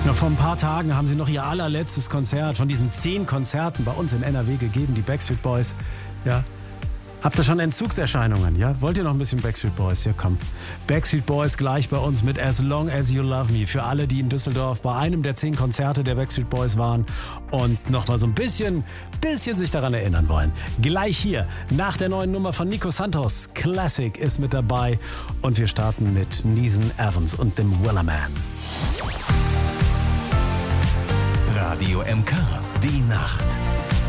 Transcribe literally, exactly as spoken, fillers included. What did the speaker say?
Ja, vor ein paar Tagen haben sie noch ihr allerletztes Konzert von diesen zehn Konzerten bei uns in N R W gegeben, die Backstreet Boys. Ja. Habt ihr schon Entzugserscheinungen? Ja? Wollt ihr noch ein bisschen Backstreet Boys? Ja, komm. Backstreet Boys gleich bei uns mit As Long As You Love Me. Für alle, die in Düsseldorf bei einem der zehn Konzerte der Backstreet Boys waren und noch mal so ein bisschen, bisschen sich daran erinnern wollen. Gleich hier, nach der neuen Nummer von Nico Santos. Classic ist mit dabei. Und wir starten mit Neeson Evans und dem Wellerman. Radio M K, die Nacht.